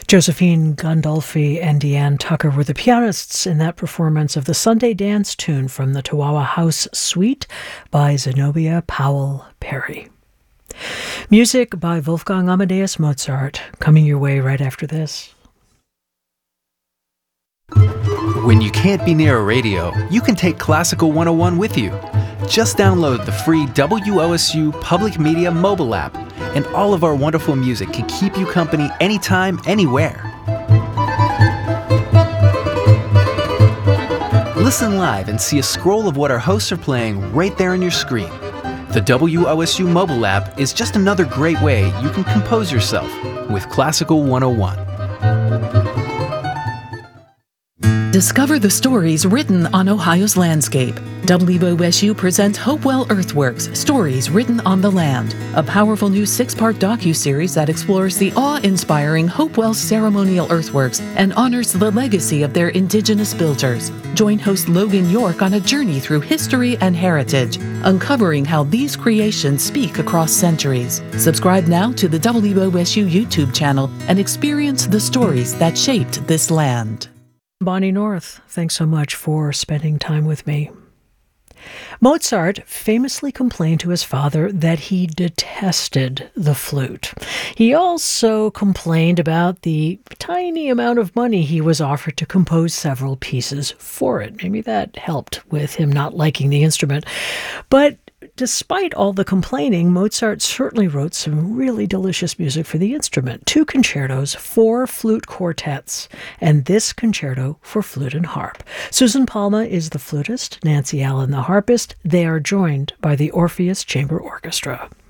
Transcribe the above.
Josephine Gandolfi and Deanne Tucker were the pianists in that performance of the Sunday dance tune from the Chihuahua House Suite by Zenobia Powell Perry. Music by Wolfgang Amadeus Mozart, coming your way right after this. When you can't be near a radio, you can take Classical 101 with you. Just download the free WOSU Public Media mobile app, and all of our wonderful music can keep you company anytime, anywhere. Listen live and see a scroll of what our hosts are playing right there on your screen. The WOSU mobile app is just another great way you can compose yourself with Classical 101. Discover the stories written on Ohio's landscape. WOSU presents Hopewell Earthworks, Stories Written on the Land, a powerful new 6-part docuseries that explores the awe-inspiring Hopewell ceremonial earthworks and honors the legacy of their indigenous builders. Join host Logan York on a journey through history and heritage, uncovering how these creations speak across centuries. Subscribe now to the WOSU YouTube channel and experience the stories that shaped this land. Bonnie North, thanks so much for spending time with me. Mozart famously complained to his father that he detested the flute. He also complained about the tiny amount of money he was offered to compose several pieces for it. Maybe that helped with him not liking the instrument. But despite all the complaining, Mozart certainly wrote some really delicious music for the instrument. 2 concertos, 4 flute quartets, and this concerto for flute and harp. Susan Palma is the flutist, Nancy Allen the harpist. They are joined by the Orpheus Chamber Orchestra.